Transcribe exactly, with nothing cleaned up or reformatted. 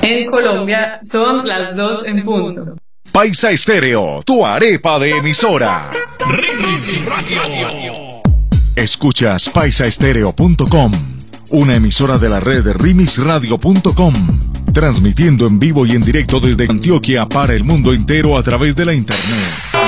En Colombia son las dos en punto. Paisa Estéreo, tu arepa de emisora. Remix Radio. Escuchas paisa estéreo punto com, una emisora de la red remix radio punto com, transmitiendo en vivo y en directo desde Antioquia para el mundo entero a través de la internet.